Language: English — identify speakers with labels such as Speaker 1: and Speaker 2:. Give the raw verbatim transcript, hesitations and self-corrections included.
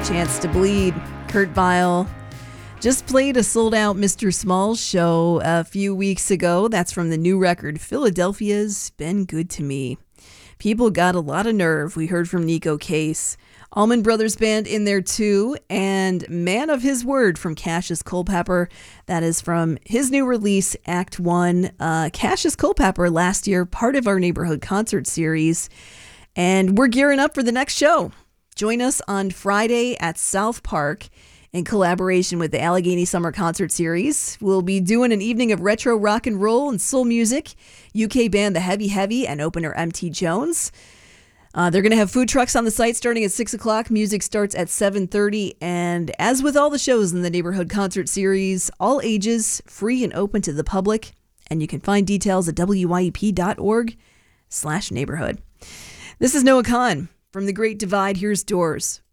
Speaker 1: Chance to Bleed, Kurt Vile. Just played a sold-out Mister Smalls show a few weeks ago. That's from the new record, Philadelphia's Been Good to Me. People got a lot of nerve. We heard from Nico Case. Allman Brothers Band in there too, and Man of His Word from Cassius Culpepper. That is from his new release, Act One. Uh, Cassius Culpepper last year, part of our neighborhood concert series, and we're gearing up for the next show. Join us on Friday at South Park in collaboration with the Allegheny Summer Concert Series. We'll be doing an evening of retro rock and roll and soul music. U K band The Heavy Heavy and opener M T Jones. Uh, they're going to have food trucks on the site starting at six o'clock. Music starts at seven thirty. And as with all the shows in the Neighborhood Concert Series, all ages, free and open to the public. And you can find details at W Y E P dot org slash neighborhood. This is Noah Kahn from The Great Divide. Here's Doors.